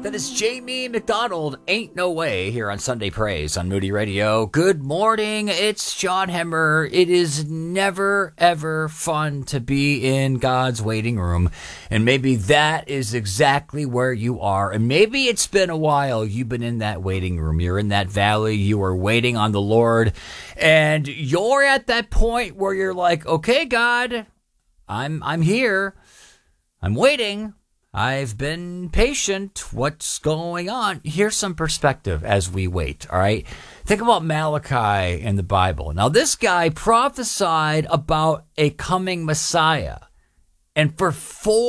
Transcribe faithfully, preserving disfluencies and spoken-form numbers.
That is Jamie McDonald, Ain't No Way, here on Sunday Praise on Moody Radio. Good morning, it's John Hemmer. It is never, ever fun to be in God's waiting room. And maybe that is exactly where you are. And maybe it's been a while you've been in that waiting room. You're in that valley. You are waiting on the Lord. And you're at that point where you're like, okay, God, I'm I'm here. I'm waiting. I've been patient. What's going on? Here's some perspective as we wait, all right? Think about Malachi in the Bible. Now, this guy prophesied about a coming Messiah. And for four